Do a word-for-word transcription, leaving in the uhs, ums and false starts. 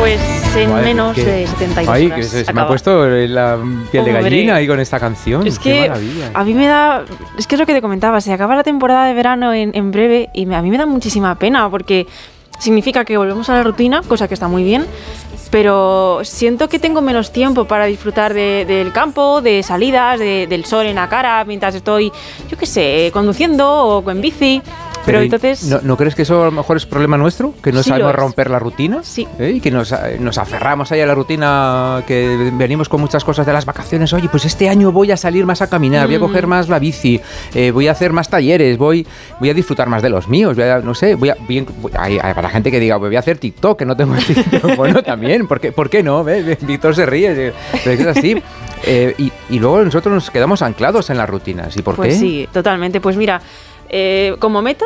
Pues en Madre, menos que, de setenta y dos ay, horas. Que se, se me acaba. ha puesto la piel de Hombre, gallina ahí con esta canción. Es Qué que maravilla. a mí me da... Es que es lo que te comentaba, se acaba la temporada de verano en, en breve y me, a mí me da muchísima pena porque significa que volvemos a la rutina, cosa que está muy bien, pero siento que tengo menos tiempo para disfrutar de, del campo, de salidas, de, del sol en la cara mientras estoy, yo qué sé, conduciendo o en bici. Pero, pero entonces... ¿no, ¿No crees que eso a lo mejor es problema nuestro? ¿Que no sí sabemos romper la rutina? Sí. ¿Eh? Y que nos, nos aferramos ahí a la rutina, que venimos con muchas cosas de las vacaciones. Oye, pues este año voy a salir más a caminar, mm. voy a coger más la bici, eh, voy a hacer más talleres, voy, voy a disfrutar más de los míos, voy a, no sé, voy a... Voy, voy, hay, hay para la gente que diga, voy a hacer TikTok, que no tengo TikTok. Bueno, también, ¿por qué, ¿por qué no? ¿Ves? Víctor se ríe, pero es así. Eh, y, y luego nosotros nos quedamos anclados en las rutinas. ¿Y por pues qué? Sí, totalmente. Pues mira... Eh, como meta